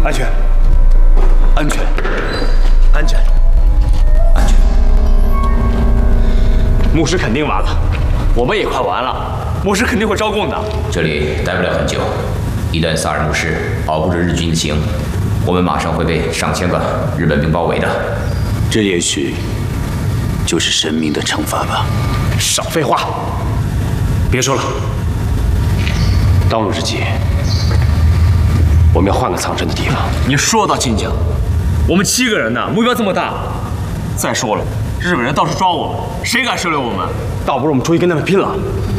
安全，安全， 安全， 安全。 牧师肯定完了，我们也快完了。牧师肯定会招供的。 这里待不了很久，一旦萨尔牧师熬不住日军的刑，我们马上会被上千个日本兵包围的。 这也许就是神明的惩罚吧。 少废话，别说了。当务之急，我们要换个藏身的地方。你说到进讲，我们7个人呢，目标这么大。再说了，日本人到处抓我们，谁敢收留我们？倒不如我们出去跟他们拼了。